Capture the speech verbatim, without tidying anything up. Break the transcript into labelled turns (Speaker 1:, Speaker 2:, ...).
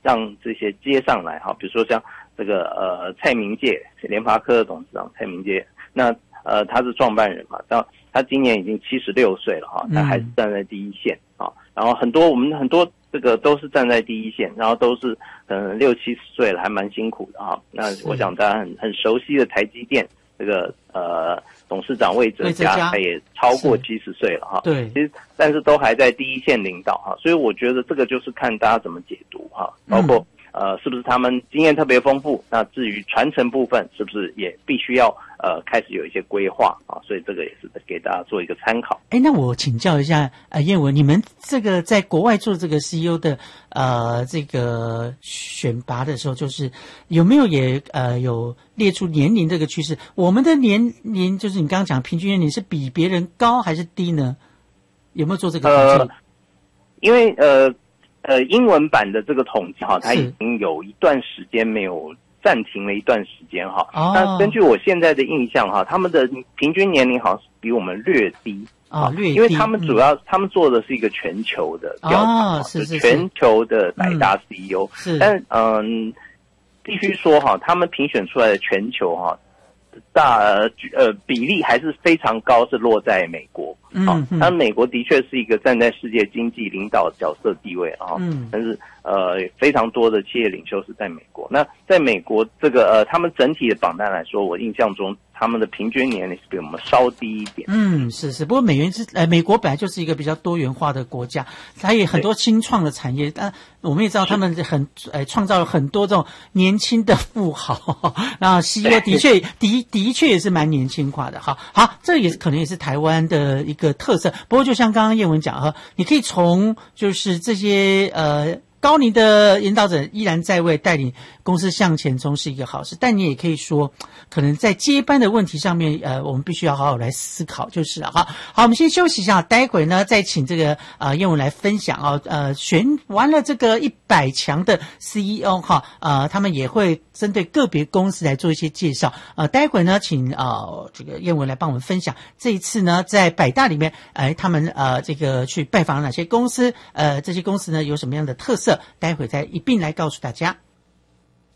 Speaker 1: 让这些接上来哈，比如说像这个呃蔡明介，联发科的董事长蔡明介，那呃他是创办人嘛，但他今年已经七十六岁了哈，他还是站在第一线啊。然后很多我们很多这个都是站在第一线，然后都是嗯六七十岁了，还蛮辛苦的哈。那我想大家很很熟悉的台积电这个呃董事长魏哲家，他也超过七十岁了哈。
Speaker 2: 对，
Speaker 1: 其实但是都还在第一线领导哈，所以我觉得这个就是看大家怎么解读哈，包括。嗯呃，是不是他们经验特别丰富？那至于传承部分，是不是也必须要呃开始有一些规划啊？所以这个也是给大家做一个参考。
Speaker 2: 哎，那我请教一下，呃，燕文，你们这个在国外做这个 C E O 的呃这个选拔的时候，就是有没有也呃有列出年龄这个趋势？我们的年龄就是你刚刚讲平均年龄是比别人高还是低呢？有没有做这个统计？
Speaker 1: 呃，因为呃。呃，英文版的这个统计哈，它已经有一段时间没有暂停了一段时间哈。哦。那根据我现在的印象哈，他们的平均年龄好像是比我们略低
Speaker 2: 啊，略低，
Speaker 1: 因为他们主要、嗯、他们做的是一个全球的调查，
Speaker 2: 哦，是是是，
Speaker 1: 全球的百大 C E O。嗯、
Speaker 2: 是，
Speaker 1: 但嗯，必须说哈，他们评选出来的全球哈。大呃比例还是非常高，是落在美国。嗯，那、啊、美国的确是一个站在世界经济领导角色地位啊。嗯，但是呃非常多的企业领袖是在美国。那在美国这个呃他们整体的榜单来说，我印象中他们的平均年龄是比我们稍低一点。
Speaker 2: 嗯，是是。不过美元是呃美国本来就是一个比较多元化的国家，它也很多新创的产业。但我们也知道他们很呃创造了很多这种年轻的富豪。那 C E O 的确的的确也是蛮年轻化的。好，好，这也是可能也是台湾的一个特色。不过就像刚刚燕文讲哈，你可以从就是这些呃。高龄的领导者依然在位，带领公司向前冲是一个好事，但你也可以说，可能在接班的问题上面，呃，我们必须要好好来思考，就是了。好，好，我们先休息一下，待会呢再请这个呃燕文来分享啊，呃，选完了这个一百强的 C E O 哈，呃，他们也会针对个别公司来做一些介绍。呃，待会呢，请呃这个燕文来帮我们分享这一次呢，在百大里面，哎、呃，他们呃这个去拜访了哪些公司，呃，这些公司呢有什么样的特色？待会再一并来告诉大家。